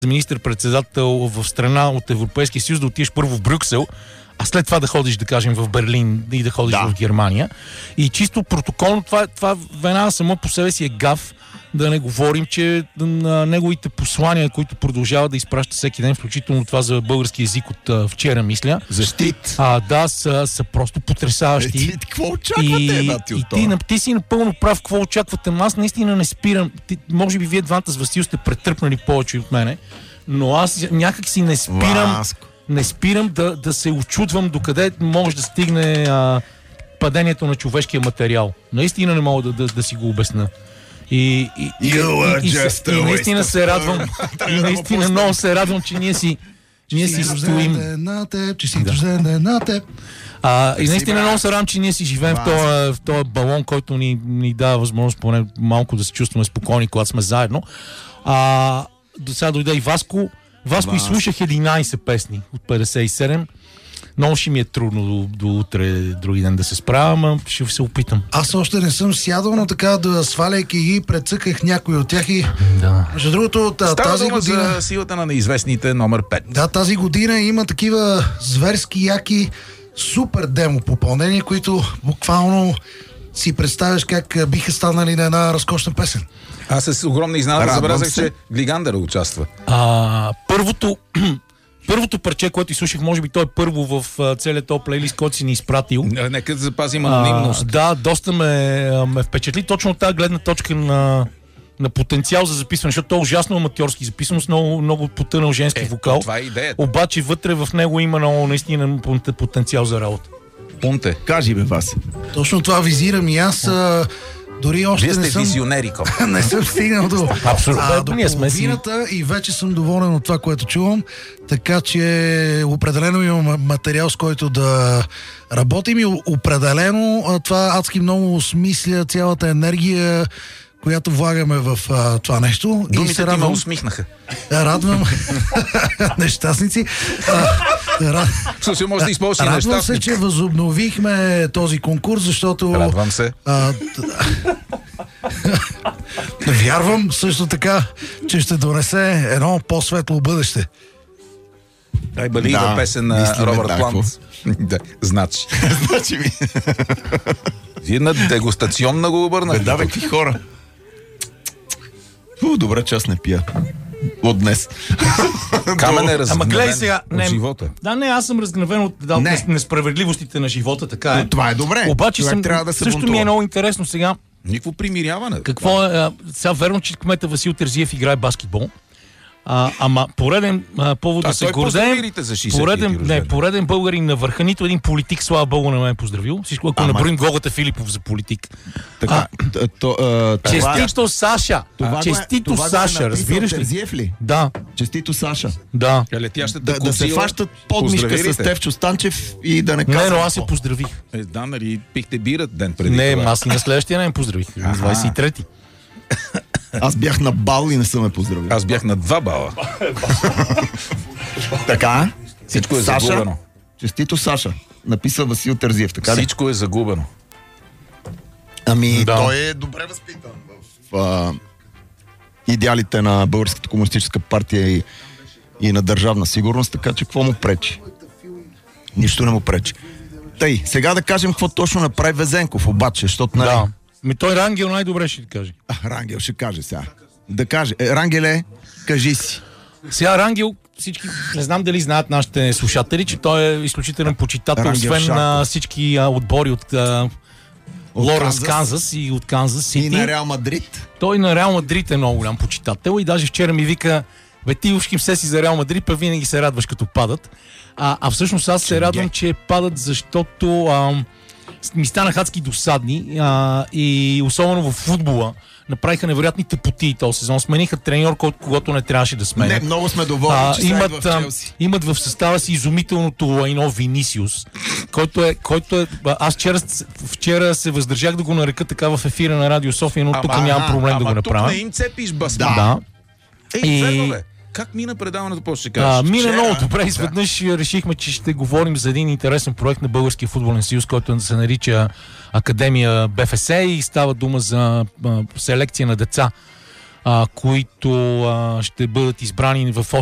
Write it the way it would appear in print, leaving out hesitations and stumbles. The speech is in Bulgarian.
министър-председател в страна от Европейския съюз, да отидеш първо в Брюксел, а след това да ходиш, да кажем, в Берлин и да ходиш в Германия. И чисто протоколно това веднага само по себе си е гаф, да не говорим, че на неговите послания, които продължава да изпраща всеки ден, включително това за български език от вчера, мисля. Защит. Са просто потресаващи. Какво очаквате, ти си напълно прав, какво очаквате. Аз наистина не спирам. може би вие двамата с Васил сте претръпнали повече от мене, но аз някак си не спирам. Не спирам да се очудвам докъде може да стигне падението на човешкия материал. Наистина не мога да си го обясня. И наистина се радвам. И наистина много се радвам, че ние си стоим. И наистина много се радвам, че ние си живеем в този балон, който ни дава възможност поне малко да се чувстваме спокойни, когато сме заедно. До сега дойде и Васко. Васко изслушах 11 песни от 57. Много ще ми е трудно до утре, други ден да се справя, но ще се опитам. Аз още не съм сядал, но така да сваляйки ги, прецъках някои от тях и... Между другото, тази година... за силата на неизвестните номер 5. Да, тази година има такива зверски, яки, супер демо попълнения, които буквално си представяш как биха станали на една разкошна песен. Аз с огромна изненада забелязах, че Глигандър участва. Първото парче, което изслушах, може би той е първо в целият този плейлист, който си ни изпратил. Нека да запазим анонимност. Доста ме впечатли точно от тази гледна точка на потенциал за записване, защото той е ужасно аматьорски записано с много потънал женски вокал. Това е идеята. Обаче вътре в него има много наистина потенциал за работа. Пунте, кажи бе, Васи. Точно това визирам и аз. Дори още не съм... визионери, не съм стигнал до половината и вече съм доволен от това, което чувам. Така че определено имам материал, с който да работим и определено това адски много осмисля цялата енергия, която влагаме в това нещо. Думите ти ме усмихнаха. Радвам нещастници. Слушай, може да използваш и радвам се, че възобновихме този конкурс, защото... Радвам се. Вярвам също така, че ще донесе едно по-светло бъдеще. Дай бъде да песен на Робърт Плант. Значи ми. Вие на дегустационна го обърнахте. Да, какви хора. Добре, че аз не пия. От днес. Камен е разгневен от живота. Да, не, аз съм разгневен от несправедливостите на живота, така е. Това е добре. Обаче също ми е много интересно сега. Никакво примиряване. Какво е? Сега верно, че кмета Васил Терзиев играе баскетбол. Ама пореден повод да се гордеем. Пореден българин на върха. Нито един политик, слава богу, не ме е поздравил. Всичко, ако наброим Гогата Филипов за политик. Честито Саша! Честито Саша, разбираш ли? Да. Честито Саша. Да. Да се фащат подмишка с Стефчо Станчев и да не казвам. Не, но аз се поздравих. Да, нали, пихте бира ден преди. Не, аз и на следващия ден поздравих. 23-ти. Аз бях на бал и не съм ме поздравил. Аз бях на 2 бала. Така? Всичко е загубено. Честито Саша. Написа Васил Терзиев, така ли? Всичко е загубено. Той е добре възпитан в идеалите на Българската комунистическа партия и на държавна сигурност, така че какво му пречи? Нищо не му пречи. Тъй, сега да кажем какво точно направи Везенков, обаче, защото той Рангел най-добре ще каже. Рангел ще каже сега. Да каже. Рангеле, кажи си. Сега Рангел, всички, не знам дали знаят нашите слушатели, че той е изключителен почитател, Рангел освен Шарков. на всички отбори от Лоренс, Канзас и от Канзас Сити. И на Реал Мадрид. Той на Реал Мадрид е много голям почитател и даже вчера ми вика: бе, ти ушким се си за Реал Мадрид, па винаги се радваш като падат. Всъщност аз се радвам, че падат, защото ми станах адски досадни и особено в футбола направиха невероятни тъпоти този сезон. Смениха треньор, когато не трябваше да сменят. Не, много сме доволни, че имат в Челси. Имат в състава си изумителното Лайно Винисиус, който е... Аз вчера се въздържах да го нарека така в ефира на Радио София, но тук нямам проблем да го направя. Тук не им цепиш басма. Да. Верно бе. Как мина предаването, после ще кажеш? Мина много добре. Изведнъж решихме, че ще говорим за един интересен проект на Българския футболен съюз, който се нарича Академия БФС и става дума за селекция на деца които ще бъдат избрани в